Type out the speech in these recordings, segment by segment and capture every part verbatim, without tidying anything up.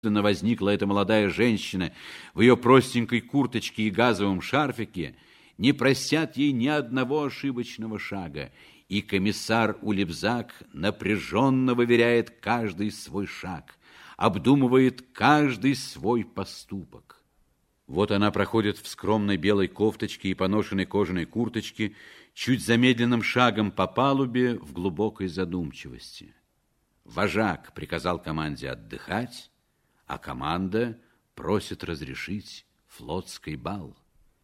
возникла эта молодая женщина в ее простенькой курточке и газовом шарфике, не простят ей ни одного ошибочного шага, и комиссар Улибзак напряженно выверяет каждый свой шаг, обдумывает каждый свой поступок. Вот она проходит в скромной белой кофточке и поношенной кожаной курточке, чуть замедленным шагом по палубе в глубокой задумчивости. Вожак приказал команде отдыхать, а команда просит разрешить флотский бал.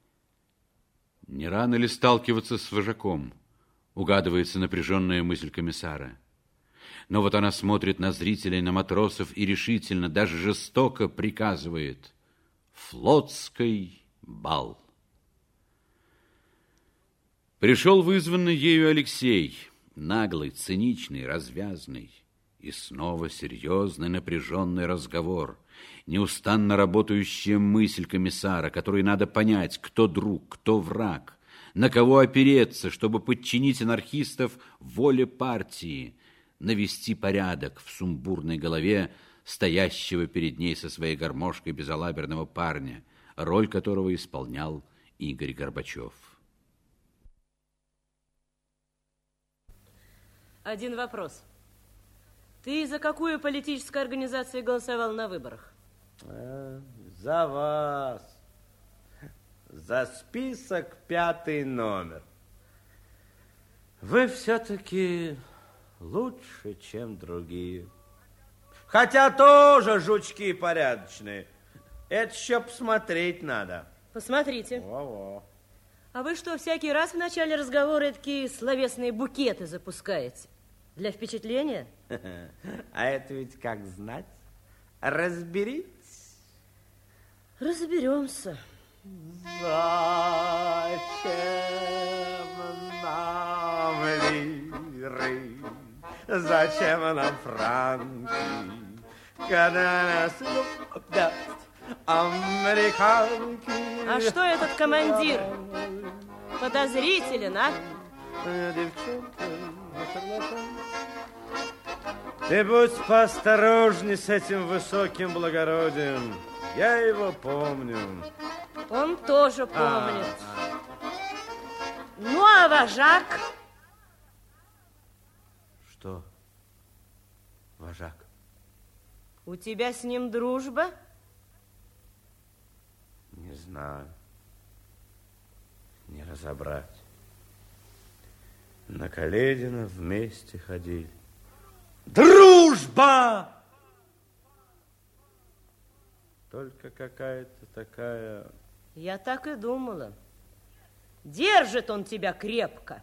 Не рано ли сталкиваться с вожаком, угадывается напряженная мысль комиссара. Но вот она смотрит на зрителей, на матросов и решительно, даже жестоко приказывает: флотский бал. Пришел вызванный ею Алексей, наглый, циничный, развязный. И снова серьезный, напряженный разговор, неустанно работающая мысль комиссара, которой надо понять, кто друг, кто враг, на кого опереться, чтобы подчинить анархистов воле партии, навести порядок в сумбурной голове стоящего перед ней со своей гармошкой безалаберного парня, роль которого исполнял Игорь Горбачев. Один вопрос. Ты за какую политическую организацию голосовал на выборах? А, за вас. За список пятый номер. Вы все-таки лучше, чем другие. Хотя тоже жучки порядочные. Это еще посмотреть надо. Посмотрите. Во-во. А вы что, всякий раз в начале разговора такие словесные букеты запускаете? Для впечатления? А это ведь как знать? Разберитесь. Разберемся. Зачем нам лиры? Зачем нам франки? Когда нас любят американки. А что этот командир? Подозрителен, а? Девчонка, ты будь поосторожней с этим высоким благородием. Я его помню. Он тоже помнит. А, а. Ну, а вожак? Что? Вожак? У тебя с ним дружба? Не знаю. Не разобрать. На Каледина вместе ходили. Дружба! Только какая-то такая... Я так и думала. Держит он тебя крепко.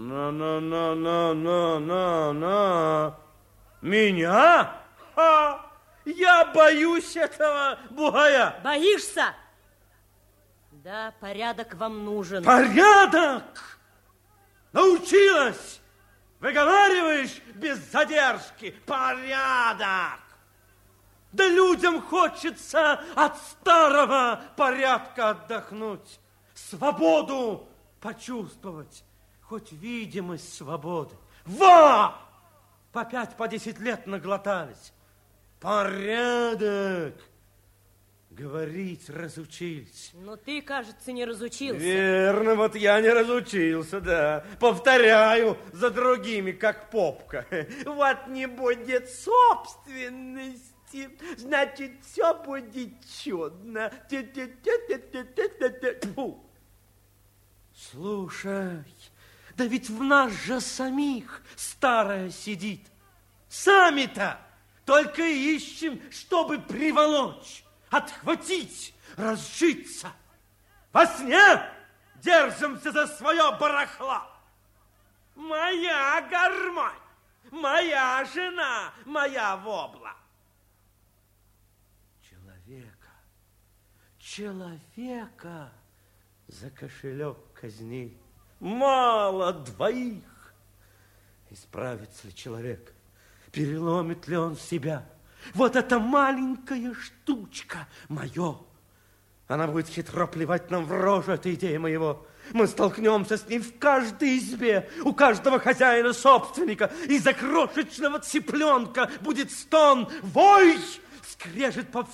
На-на-на-на-на-на-на. Меня? Ха! Я боюсь этого бугая. Боишься? Да, порядок вам нужен. Порядок! Научилась! Выговариваешь без задержки. Порядок! Да людям хочется от старого порядка отдохнуть, свободу почувствовать, хоть видимость свободы. Во! По пять, по десять лет наглотались. Порядок! Говорить разучились. Но ты, кажется, не разучился. Верно, вот я не разучился, да. Повторяю за другими, как попка. Вот не будет собственности, значит, все будет чудно. Слушай, да ведь в нас же самих старая сидит. Сами-то только ищем, чтобы приволочь, отхватить, разжиться. Во сне держимся за свое барахло. Моя гармонь, моя жена, моя вобла. Человека, человека за кошелек казни. Мало двоих. Исправится ли человек? Переломит ли он себя? Вот эта маленькая штучка, мое, Она будет хитро плевать нам в рожу, эта идея моего. Мы столкнемся с ней в каждой избе, у каждого хозяина-собственника. Из-за крошечного цыпленка будет стон, вой, скрежет по